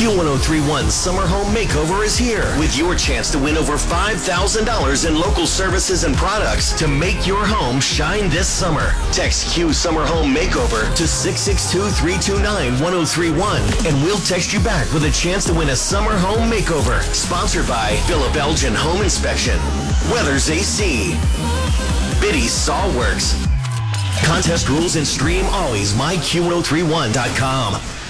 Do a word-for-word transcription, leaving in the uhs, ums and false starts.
Q ten thirty-one Summer Home Makeover is here with your chance to win over five thousand dollars in local services and products to make your home shine this summer. Text Q Summer Home Makeover to six six two, three two nine, one oh three one and we'll text you back with a chance to win a summer home makeover. Sponsored by Philip Elgin Home Inspection, Weathers A C, Biddy's Sawworks. Contest rules and stream always my Q ten thirty-one dot com.